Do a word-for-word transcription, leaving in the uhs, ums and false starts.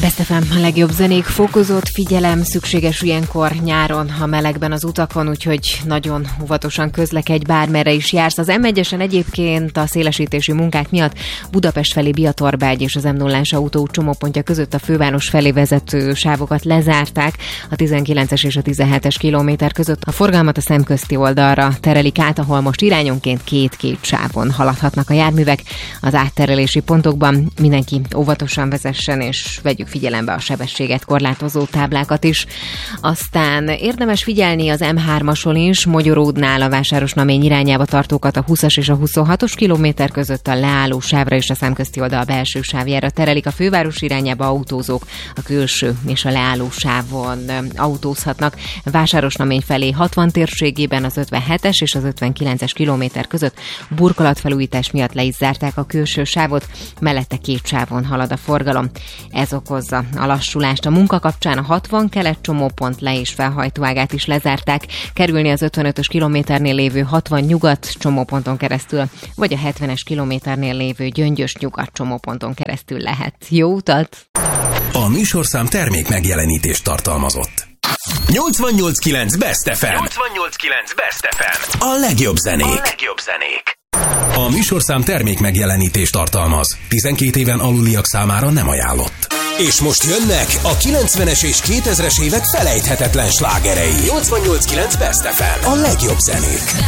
Best ef em, a legjobb zenék, fokozott figyelem szükséges ilyenkor nyáron, a melegben az utakon, úgyhogy nagyon óvatosan közlekedj, bármerre is jársz. Az em egyesen egyébként a szélesítési munkák miatt Budapest felé Biatorbágy és az em nullás autó csomópontja között a főváros felé vezető sávokat lezárták, a tizenkilences és a tizenhetes kilométer között a forgalmat a szemközti oldalra terelik át, ahol most irányonként két-két sávon haladhatnak a járművek. Az átterelési pontokban mindenki óvatosan vezessen, és vegyük figyelembe a sebességet korlátozó táblákat is. Aztán érdemes figyelni az em hármason is, Mogyoródnál a Vásárosnamény irányába tartókat a húszas és a huszonhatos kilométer között a leálló sávra és a szemközti oldal belső sávjára terelik. A főváros irányába autózók a külső és a leálló sávon autózhatnak. Vásárosnamény felé hatvan térségében az ötvenhetes és az ötvenkilences kilométer között burkolatfelújítás miatt le is zárták a külső sávot, mellette két sávon halad a forgalom. Ez okozza a lassulást. A munka kapcsán a hatvan kelet csomópont le- és felhajtóágát is lezárták, kerülni az ötvenötös kilométernél lévő hatvan nyugat csomóponton keresztül, vagy a hetvenes kilométernél lévő Gyöngyös nyugat csomóponton keresztül lehet. Jó utat! A műsorszám termék megjelenítést tartalmazott. nyolcvannyolc kilenc Best ef em. nyolcvannyolc kilenc Best ef em. A legjobb zenék. A legjobb zenék. A műsorszám termék megjelenítést tartalmaz. tizenkét éven aluliak számára nem ajánlott. És most jönnek a kilencvenes és kétezres évek felejthetetlen slágerei. nyolcvannyolc kilenc Best ef em. A legjobb zenék.